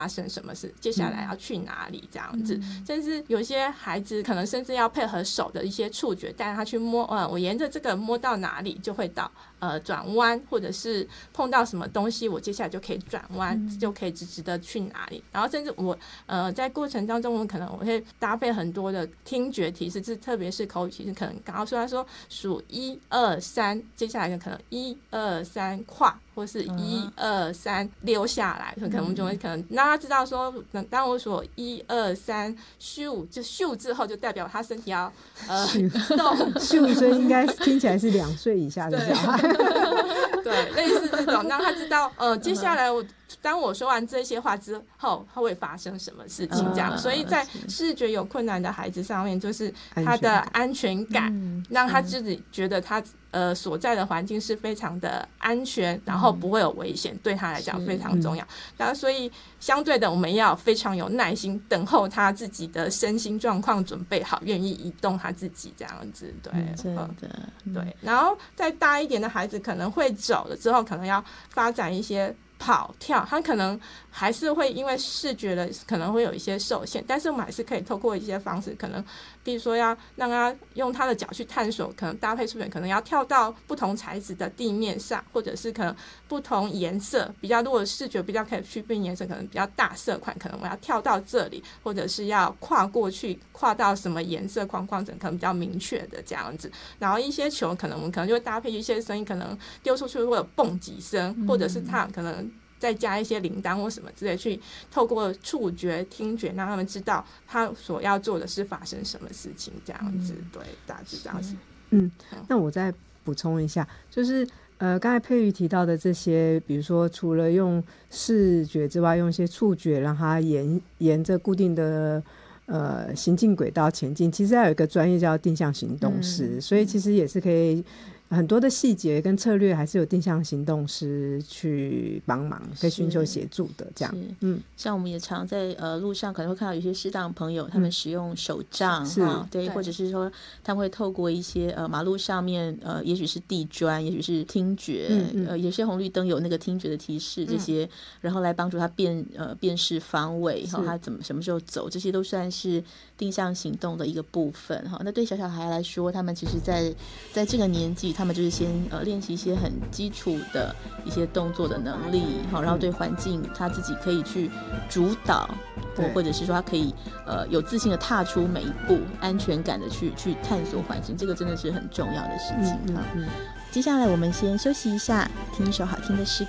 发生什么事，接下来要去哪里这样子，甚至有些孩子可能甚至要配合手的一些触觉，带他去摸，我沿着这个摸到哪里就会到转弯，或者是碰到什么东西，我接下来就可以转弯，就可以直直的去哪里。然后甚至我在过程当中，我会搭配很多的听觉提示，特别是口语提示，可能刚刚他说数1、2、3，接下来可能1、2、3跨，或是1、2、3溜下来，可能我们就会可能让他知道说，当我说1、2、3咻，就咻之后就代表他身体要动咻，所以应该听起来是2岁以下的小孩。 对，类似这种让他知道接下来当我说完这些话之后他会发生什么事情这样，所以在视觉有困难的孩子上面，就是他的安全感，让他自己觉得他所在的环境是非常的安全，然后不会有危险，对他来讲非常重要。那所以相对的，我们要非常有耐心，等候他自己的身心状况准备好，愿意移动他自己这样子。对， 真的， 对。然后再大一点的孩子可能会走了之后，可能要发展一些跑跳，他可能还是会因为视觉的可能会有一些受限，但是我们还是可以透过一些方式，可能比如说要让他用他的脚去探索，可能搭配触觉，可能要跳到不同材质的地面上，或者是可能不同颜色，比较如果视觉比较可以区分颜色，可能比较大色块，可能我要跳到这里，或者是要跨过去，跨到什么颜色框框，可能比较明确的这样子。然后一些球可能我们可能就会搭配一些声音，可能丢出去会有蹦几声，或者是他可能再加一些铃铛或什么之类，去透过触觉听觉让他们知道他所要做的是发生什么事情这样子。对，大致这样子。 那我再补充一下，就是刚才佩瑜提到的这些，比如说除了用视觉之外，用一些触觉让他沿着固定的行进轨道前进，其实还有一个专业叫定向行动师，所以其实也是可以很多的细节跟策略还是有定向行动师去帮忙，可以寻求协助的这样。 像我们也常在路上可能会看到有些视障朋友，他们使用手杖，对，或者是说他们会透过一些马路上面也许是地砖，也许是听觉，有些红绿灯有那个听觉的提示这些，然后来帮助他辨识方位，他什么时候走，这些都算是定向行动的一个部分。那对小孩来说，他们其实在这个年纪，他们就是先练习一些很基础的一些动作的能力，然后对环境他自己可以去主导，或者是说他可以有自信的踏出每一步，安全感的去探索环境，这个真的是很重要的事情。接下来我们先休息一下，听一首好听的诗歌。